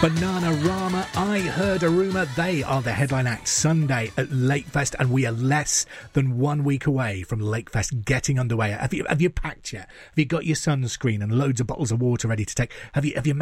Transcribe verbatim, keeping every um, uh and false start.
Bananarama, I Heard a Rumour. They are the headline act Sunday at Lakefest, and we are less than one week away from Lakefest getting underway. Have you have you packed yet? Have you got your sunscreen and loads of bottles of water ready to take? Have you have you